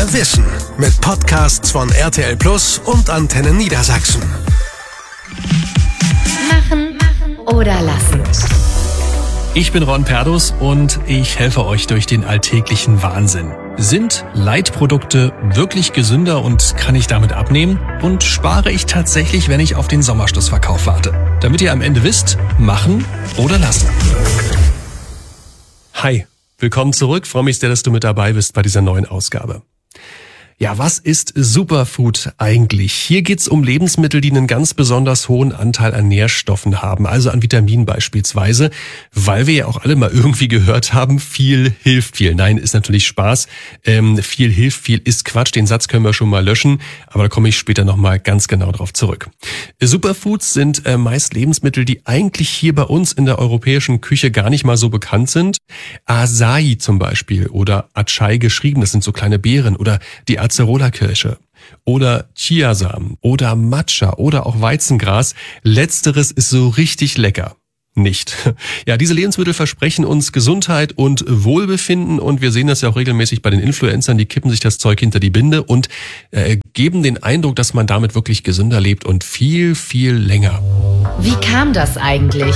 mehr Wissen mit Podcasts von RTL Plus und Antenne Niedersachsen. Machen oder lassen. Ich bin Ron Perdus und ich helfe euch durch den alltäglichen Wahnsinn. Sind Leitprodukte wirklich gesünder und kann ich damit abnehmen? Und spare ich tatsächlich, wenn ich auf den Sommerschlussverkauf warte? Damit ihr am Ende wisst, machen oder lassen. Hi, willkommen zurück. Freue mich sehr, dass du mit dabei bist bei dieser neuen Ausgabe. Ja, was ist Superfood eigentlich? Hier geht's um Lebensmittel, die einen ganz besonders hohen Anteil an Nährstoffen haben, also an Vitaminen beispielsweise, weil wir ja auch alle mal irgendwie gehört haben, viel hilft viel. Nein, ist natürlich Spaß. Viel hilft viel ist Quatsch, den Satz können wir schon mal löschen, aber da komme ich später nochmal ganz genau drauf zurück. Superfoods sind meist Lebensmittel, die eigentlich hier bei uns in der europäischen Küche gar nicht mal so bekannt sind. Acai zum Beispiel oder Acai geschrieben, das sind so kleine Beeren, oder die Acerola-Kirsche oder Chiasamen oder Matcha oder auch Weizengras. Letzteres ist so richtig lecker. Nicht. Ja, diese Lebensmittel versprechen uns Gesundheit und Wohlbefinden und wir sehen das ja auch regelmäßig bei den Influencern, die kippen sich das Zeug hinter die Binde und geben den Eindruck, dass man damit wirklich gesünder lebt und viel, viel länger. Wie kam das eigentlich?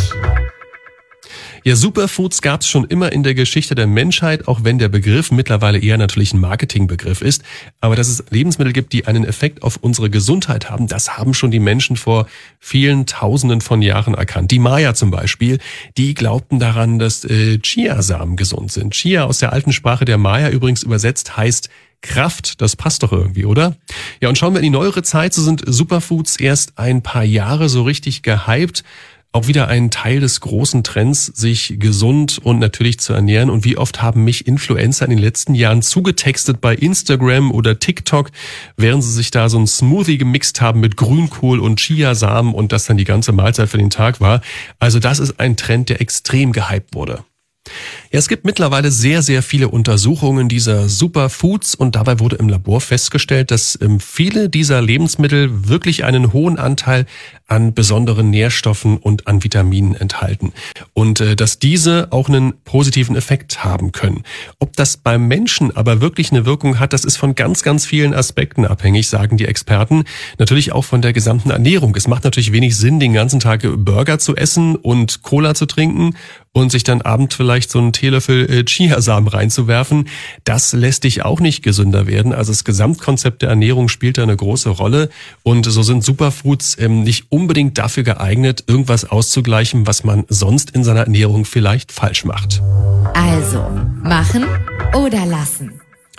Ja, Superfoods gab es schon immer in der Geschichte der Menschheit, auch wenn der Begriff mittlerweile eher natürlich ein Marketingbegriff ist. Aber dass es Lebensmittel gibt, die einen Effekt auf unsere Gesundheit haben, das haben schon die Menschen vor vielen Tausenden von Jahren erkannt. Die Maya zum Beispiel, die glaubten daran, dass Chiasamen gesund sind. Chia aus der alten Sprache der Maya übrigens übersetzt heißt Kraft, das passt doch irgendwie, oder? Ja, und schauen wir in die neuere Zeit, so sind Superfoods erst ein paar Jahre so richtig gehypt. Auch wieder ein Teil des großen Trends, sich gesund und natürlich zu ernähren. Und wie oft haben mich Influencer in den letzten Jahren zugetextet bei Instagram oder TikTok, während sie sich da so ein Smoothie gemixt haben mit Grünkohl und Chiasamen und das dann die ganze Mahlzeit für den Tag war. Also das ist ein Trend, der extrem gehypt wurde. Ja, es gibt mittlerweile sehr, sehr viele Untersuchungen dieser Superfoods und dabei wurde im Labor festgestellt, dass viele dieser Lebensmittel wirklich einen hohen Anteil an besonderen Nährstoffen und an Vitaminen enthalten und dass diese auch einen positiven Effekt haben können. Ob das beim Menschen aber wirklich eine Wirkung hat, das ist von ganz, ganz vielen Aspekten abhängig, sagen die Experten. Natürlich auch von der gesamten Ernährung. Es macht natürlich wenig Sinn, den ganzen Tag Burger zu essen und Cola zu trinken und sich dann abends vielleicht so einen Teelöffel Chiasamen reinzuwerfen. Das lässt dich auch nicht gesünder werden. Also das Gesamtkonzept der Ernährung spielt da eine große Rolle und so sind Superfoods nicht unbedingt dafür geeignet, irgendwas auszugleichen, was man sonst in seiner Ernährung vielleicht falsch macht. Also, machen oder lassen?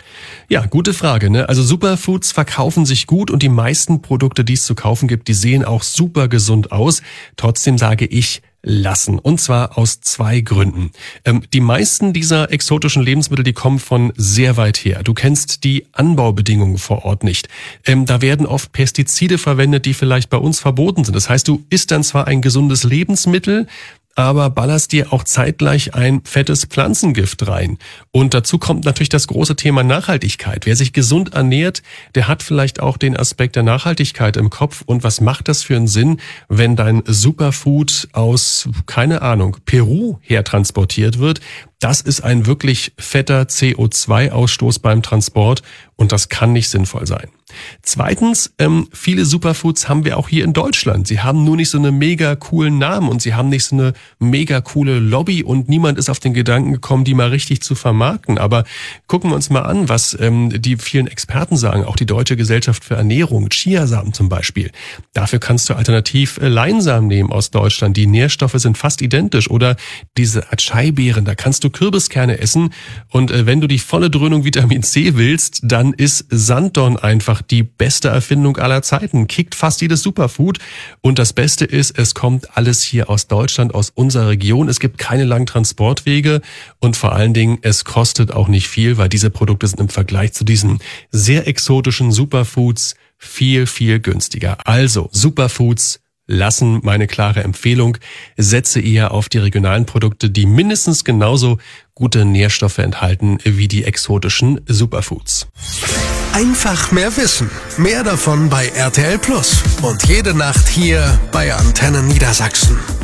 Ja, gute Frage, ne? Also Superfoods verkaufen sich gut und die meisten Produkte, die es zu kaufen gibt, die sehen auch super gesund aus. Trotzdem sage ich, lassen. Und zwar aus 2 Gründen. Die meisten dieser exotischen Lebensmittel, die kommen von sehr weit her. Du kennst die Anbaubedingungen vor Ort nicht. Da werden oft Pestizide verwendet, die vielleicht bei uns verboten sind. Das heißt, du isst dann zwar ein gesundes Lebensmittel, aber ballerst dir auch zeitgleich ein fettes Pflanzengift rein. Und dazu kommt natürlich das große Thema Nachhaltigkeit. Wer sich gesund ernährt, der hat vielleicht auch den Aspekt der Nachhaltigkeit im Kopf. Und was macht das für einen Sinn, wenn dein Superfood aus, keine Ahnung, Peru hertransportiert wird? Das ist ein wirklich fetter CO2-Ausstoß beim Transport und das kann nicht sinnvoll sein. Zweitens, viele Superfoods haben wir auch hier in Deutschland. Sie haben nur nicht so eine mega coolen Namen und sie haben nicht so eine mega coole Lobby und niemand ist auf den Gedanken gekommen, die mal richtig zu vermarkten. Aber gucken wir uns mal an, was die vielen Experten sagen, auch die Deutsche Gesellschaft für Ernährung, Chiasamen zum Beispiel. Dafür kannst du alternativ Leinsamen nehmen aus Deutschland. Die Nährstoffe sind fast identisch. Oder diese Acai-Beeren, da kannst du Kürbiskerne essen und wenn du die volle Dröhnung Vitamin C willst, dann ist Sanddorn einfach die beste Erfindung aller Zeiten. Kickt fast jedes Superfood und das Beste ist, es kommt alles hier aus Deutschland, aus unserer Region. Es gibt keine langen Transportwege und vor allen Dingen, es kostet auch nicht viel, weil diese Produkte sind im Vergleich zu diesen sehr exotischen Superfoods viel, viel günstiger. Also Superfoods lassen, meine klare Empfehlung. Setze eher auf die regionalen Produkte, die mindestens genauso gute Nährstoffe enthalten wie die exotischen Superfoods. Einfach mehr Wissen. Mehr davon bei RTL Plus. Und jede Nacht hier bei Antenne Niedersachsen.